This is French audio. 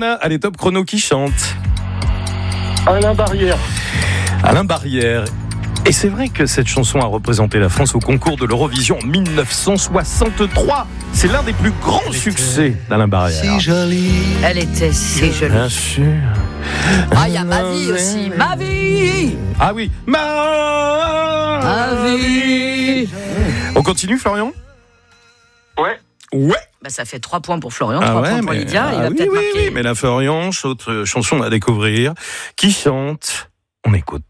Johanna, allez, top chrono, qui chante? Alain Barrière. Alain Barrière. Et c'est vrai que cette chanson a représenté la France au concours de l'Eurovision en 1963. C'est l'un des plus grands succès d'Alain Barrière. Si jolie. Elle était si jolie. Bien sûr. Ah, il y a Ma vie aussi. Ma vie. Ah oui, Ma vie. On continue, Florian? Ouais. Ouais. Bah, ça fait 3 points pour Florian, 3 points pour Lydia. Il va oui, peut-être oui, marquer. oui, mais la Florian, autre chanson à découvrir. Qui chante? On écoute.